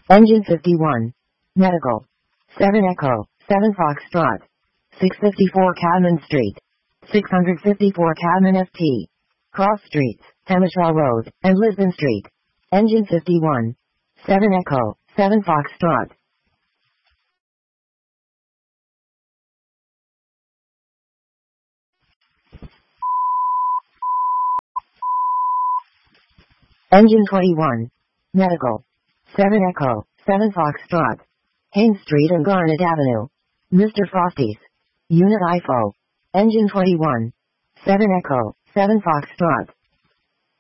Engine 51. Medical. 7 Echo, 7 Foxtrot. 654 Cadman Street. 654 Cadman FT. Cross Streets, Hamishaw Road, and Lisbon Street. Engine 51. 7 Echo, 7 Foxtrot. Engine 21. Medical. 7 Echo, 7 Foxtrot. Haines Street and Garnet Avenue. Mr. Frosty's. Unit IFO. Engine 21. 7 Echo, 7 Foxtrot.